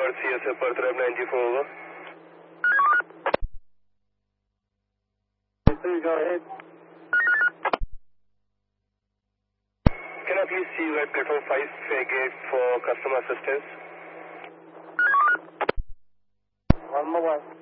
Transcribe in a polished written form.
Perth CSA Perth Rep 94 over. Please go ahead. Can I please see you at platform 5 Fairgate for customer assistance? On my way.